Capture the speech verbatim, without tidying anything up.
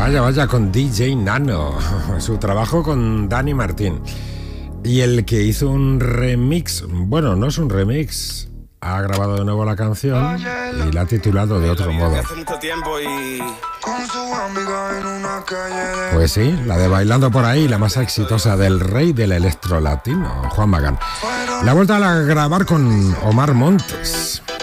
Vaya, vaya, con D J Nano, su trabajo con Dani Martín. Y el que hizo un remix, bueno, no es un remix, ha grabado de nuevo la canción y la ha titulado de otro modo. Pues sí, la de Bailando por ahí, la más exitosa del rey del electro latino, Juan Magán. La ha vuelto a grabar con Omar Montes.